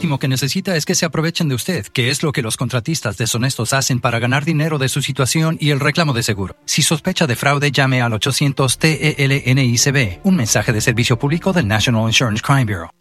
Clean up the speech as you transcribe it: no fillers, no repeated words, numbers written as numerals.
último que necesita es que se aprovechen de usted, que es lo que los contratistas deshonestos hacen para ganar dinero de su situación y el reclamo de seguro. Si sospecha de fraude, llame al 800-TELNICB, un mensaje de servicio público del National Insurance Crime Bureau.